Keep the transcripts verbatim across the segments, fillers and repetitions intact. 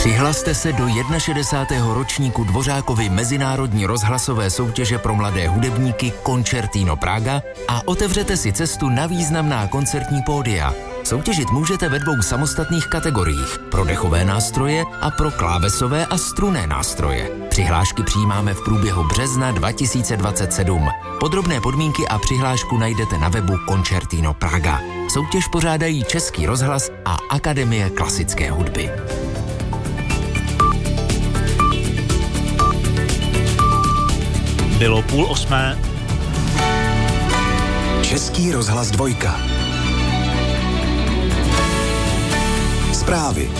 Přihlaste se do šedesátého ročníku Dvořákovy mezinárodní rozhlasové soutěže pro mladé hudebníky Concertino Praga a otevřete si cestu na významná koncertní pódia. Soutěžit můžete ve dvou samostatných kategoriích, pro dechové nástroje a pro klávesové a strunné nástroje. Přihlášky přijímáme v průběhu března dva tisíce dvacet sedm. Podrobné podmínky a přihlášku najdete na webu Concertino Praga. Soutěž pořádají Český rozhlas a Akademie klasické hudby. Bylo půl osmé. Český rozhlas dvojka. Zprávy.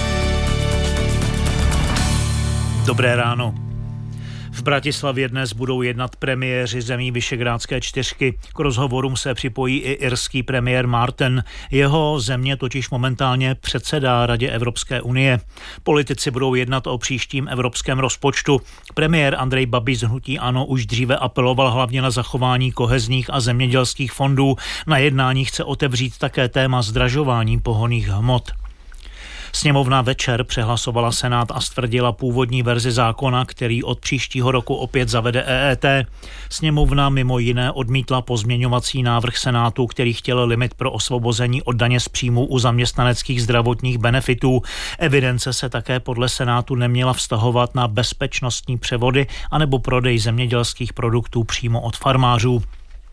Dobré ráno. V Bratislavě dnes budou jednat premiéři zemí Visegrádské čtyřky. K rozhovorům se připojí i irský premiér Martin. Jeho země totiž momentálně předsedá Radě Evropské unie. Politici budou jednat o příštím evropském rozpočtu. Premiér Andrej Babiš z hnutí ANO už dříve apeloval hlavně na zachování kohezních a zemědělských fondů. Na jednání chce otevřít také téma zdražování pohonných hmot. Sněmovna večer přehlasovala Senát a stvrdila původní verzi zákona, který od příštího roku opět zavede E E T. Sněmovna mimo jiné odmítla pozměňovací návrh Senátu, který chtěl limit pro osvobození od daně z příjmu u zaměstnaneckých zdravotních benefitů. Evidence se také podle Senátu neměla vztahovat na bezpečnostní převody anebo prodej zemědělských produktů přímo od farmářů.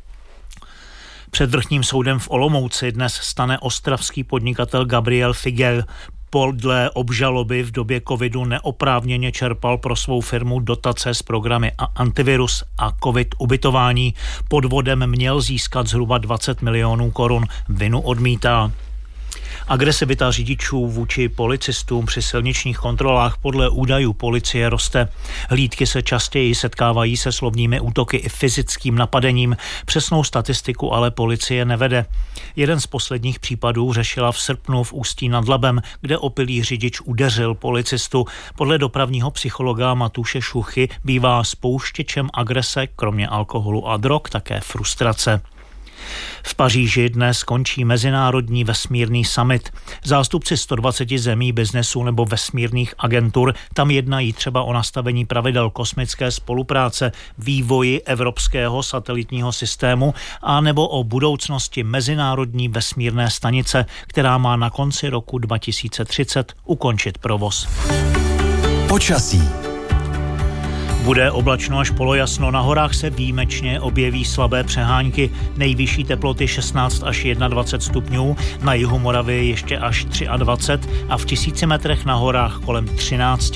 Před vrchním soudem v Olomouci dnes stane ostravský podnikatel Gabriel Figel. Podle obžaloby v době covidu neoprávněně čerpal pro svou firmu dotace z programy Antivirus a COVID ubytování. Podvodem měl získat zhruba dvacet milionů korun. Vinu odmítá. Agresivita řidičů vůči policistům při silničních kontrolách podle údajů policie roste. Hlídky se častěji setkávají se slovními útoky i fyzickým napadením. Přesnou statistiku ale policie nevede. Jeden z posledních případů řešila v srpnu v Ústí nad Labem, kde opilý řidič udeřil policistu. Podle dopravního psychologa Matuše Šuchy bývá spouštěčem agrese, kromě alkoholu a drog, také frustrace. V Paříži dnes končí Mezinárodní vesmírný summit. Zástupci sto dvacet zemí biznesu nebo vesmírných agentur tam jednají třeba o nastavení pravidel kosmické spolupráce, vývoji evropského satelitního systému a nebo o budoucnosti Mezinárodní vesmírné stanice, která má na konci roku dva tisíce třicet ukončit provoz. Počasí. Bude oblačno až polojasno, na horách se výjimečně objeví slabé přehánky, nejvyšší teploty šestnáct až dvacet jedna stupňů, na jihu Moravy ještě až dvacet tři a v tisíci metrech na horách kolem třináct.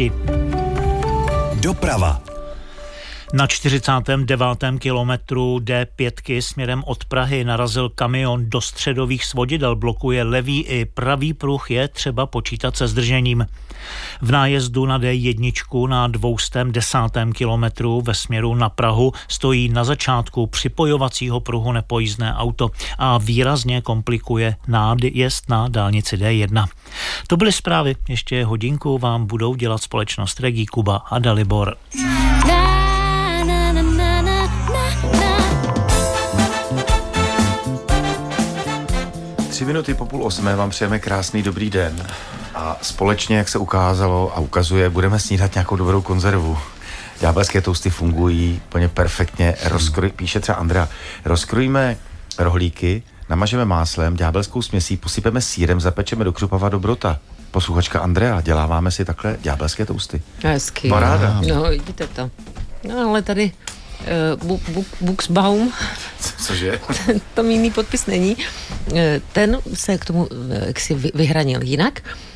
Doprava. Na čtyřicátém devátém kilometru D pět směrem od Prahy narazil kamion do středových svodidel, blokuje levý i pravý pruh, je třeba počítat se zdržením. V nájezdu na D jedna na dvěstě deset kilometrů ve směru na Prahu stojí na začátku připojovacího pruhu nepojízdné auto a výrazně komplikuje nájezd na dálnici D jedna. To byly zprávy, ještě hodinku vám budou dělat společnost Regí, Kuba a Dalibor. Tři minuty po půl osmé vám přejeme krásný dobrý den a společně, jak se ukázalo a ukazuje, budeme snídat nějakou dobrou konzervu. Ďábelské tousty fungují úplně perfektně, rozkroj, píše třeba Andrea, rozkrojíme rohlíky, namažeme máslem, ďábelskou směsí, posypeme sýrem, zapečeme do křupava dobrota. Posluchačka Andrea, děláváme si takhle ďábelské tousty. Hezky. Paráda. No, vidíte to. No, ale tady uh, bu, bu, Buxbaum, cože? To jiný podpis není, ten se k tomu jaksi vyhranil. Jinak